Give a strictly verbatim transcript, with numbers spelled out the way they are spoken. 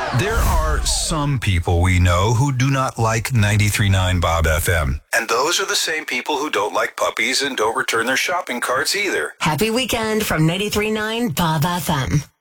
There are some people we know who do not like ninety-three point nine Bob F M. And those are the same people who don't like puppies and don't return their shopping carts either. Happy weekend from ninety-three point nine Bob F M.